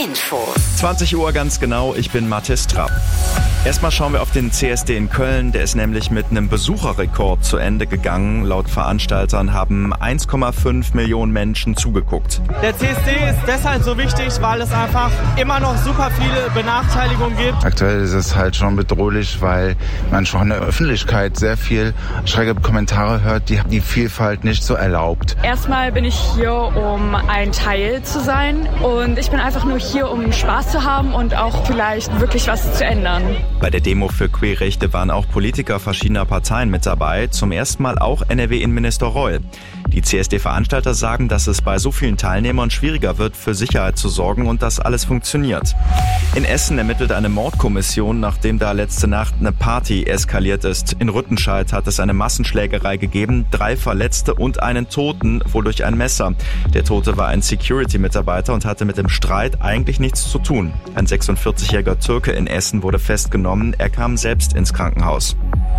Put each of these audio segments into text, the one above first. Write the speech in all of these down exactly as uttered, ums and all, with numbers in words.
Infos. zwanzig Uhr ganz genau, ich bin Mathis Trapp. Erstmal schauen wir auf den C S D in Köln. Der ist nämlich mit einem Besucherrekord zu Ende gegangen. Laut Veranstaltern haben eins Komma fünf Millionen Menschen zugeguckt. Der C S D ist deshalb so wichtig, weil es einfach immer noch super viele Benachteiligungen gibt. Aktuell ist es halt schon bedrohlich, weil man schon in der Öffentlichkeit sehr viel schräge Kommentare hört, die die Vielfalt nicht so erlaubt. Erstmal bin ich hier, um ein Teil zu sein, und ich bin einfach nur hier, um Spaß zu haben und auch vielleicht wirklich was zu ändern. Bei der Demo für Queerrechte waren auch Politiker verschiedener Parteien mit dabei, zum ersten Mal auch N R W-Innenminister Reul. Die C S D-Veranstalter sagen, dass es bei so vielen Teilnehmern schwieriger wird, für Sicherheit zu sorgen und dass alles funktioniert. In Essen ermittelt eine Mordkommission, nachdem da letzte Nacht eine Party eskaliert ist. In Rüttenscheid hat es eine Massenschlägerei gegeben, drei Verletzte und einen Toten, wohl durch ein Messer. Der Tote war ein Security-Mitarbeiter und hatte mit dem Streit eigentlich nichts zu tun. Ein sechsundvierzigjähriger Türke in Essen wurde festgenommen, er kam selbst ins Krankenhaus.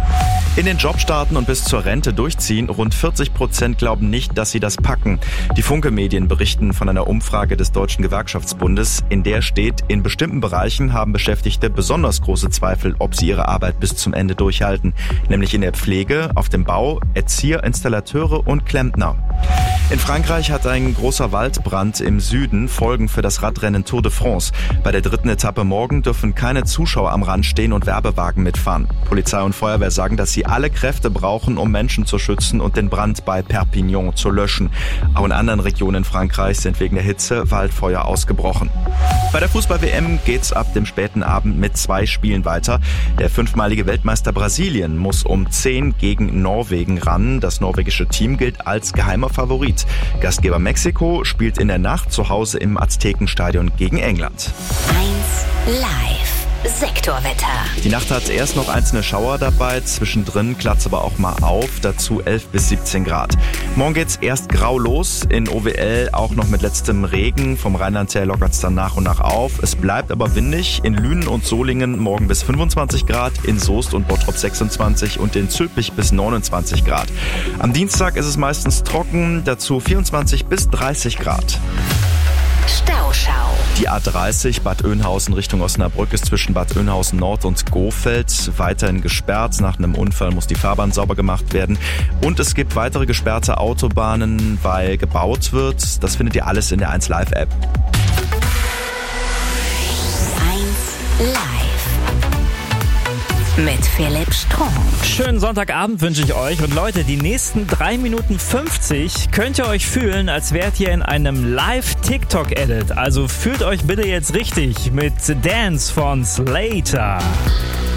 In den Job starten und bis zur Rente durchziehen, rund vierzig Prozent glauben nicht, dass sie das packen. Die Funke-Medien berichten von einer Umfrage des Deutschen Gewerkschaftsbundes, in der steht, in bestimmten Bereichen haben Beschäftigte besonders große Zweifel, ob sie ihre Arbeit bis zum Ende durchhalten. Nämlich in der Pflege, auf dem Bau, Erzieher, Installateure und Klempner. In Frankreich hat ein großer Waldbrand im Süden Folgen für das Radrennen Tour de France. Bei der dritten Etappe morgen dürfen keine Zuschauer am Rand stehen und Werbewagen mitfahren. Polizei und Feuerwehr sagen, dass sie alle Kräfte brauchen, um Menschen zu schützen und den Brand bei Perpignan zu löschen. Auch in anderen Regionen Frankreichs sind wegen der Hitze Waldfeuer ausgebrochen. Bei der Fußball-W M geht's ab dem späten Abend mit zwei Spielen weiter. Der fünfmalige Weltmeister Brasilien muss um zehn gegen Norwegen ran. Das norwegische Team gilt als geheimer Favorit. Gastgeber Mexiko spielt in der Nacht zu Hause im Aztekenstadion gegen England. eins live. Sektorwetter. Die Nacht hat erst noch einzelne Schauer dabei, zwischendrin klatt's aber auch mal auf, dazu elf bis siebzehn Grad. Morgen geht's erst grau los, in O W L auch noch mit letztem Regen, vom Rheinland her lockert's dann nach und nach auf. Es bleibt aber windig, in Lünen und Solingen morgen bis fünfundzwanzig Grad, in Soest und Bottrop sechsundzwanzig und in Zülpich bis neunundzwanzig Grad. Am Dienstag ist es meistens trocken, dazu vierundzwanzig bis dreißig Grad. Stauschau. Die A dreißig Bad Oeynhausen Richtung Osnabrück ist zwischen Bad Oeynhausen Nord und Gohfeld weiterhin gesperrt. Nach einem Unfall muss die Fahrbahn sauber gemacht werden. Und es gibt weitere gesperrte Autobahnen, weil gebaut wird. Das findet ihr alles in der eins Live App. eins Live. Mit Philipp Strunk. Schönen Sonntagabend wünsche ich euch. Und Leute, die nächsten drei Minuten fünfzig könnt ihr euch fühlen, als wärt ihr in einem Live-TikTok-Edit. Also fühlt euch bitte jetzt richtig mit Dance von Slater.